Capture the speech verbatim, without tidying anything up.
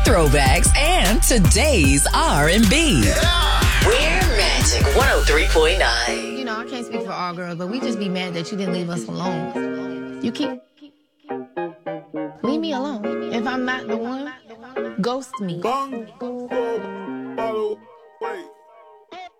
throwbacks, and today's R and B. Yeah. We're Magic one oh three point nine. You know, I can't speak for all girls, but we just be mad that you didn't leave us alone. You keep... Leave me alone. If I'm not the one, ghost me.